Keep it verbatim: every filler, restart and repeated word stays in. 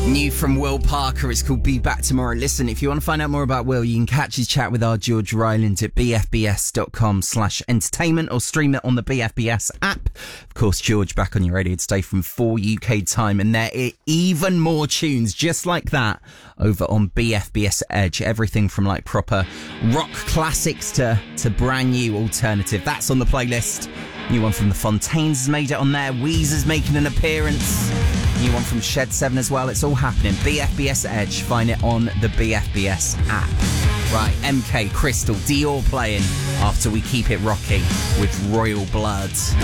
New from Will Parker, it's called Be Back Tomorrow. Listen, if you want to find out more about Will, you can catch his chat with our George Ryland at bfbs.com slash entertainment or stream it on the B F B S app. Of course, George back on your radio today from four U K time, and there are even more tunes just like that over on B F B S Edge. Everything from like proper rock classics to, to brand new alternative. That's on the playlist. New one from the Fontaines has made it on there. Weezer's making an appearance. New one from Shed seven as well. It's all happening. B F B S Edge. Find it on the B F B S app. Right, M K, Crystal, Dior playing after we keep it rocking with Royal Blood.